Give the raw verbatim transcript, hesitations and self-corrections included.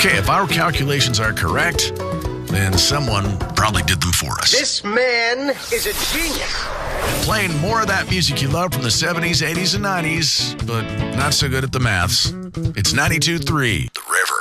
Okay, if our calculations are correct, then someone probably did them for us. This man is a genius. Playing more of that music you love from the seventies, eighties, and nineties, but not so good at the maths. It's ninety-two point three, The River.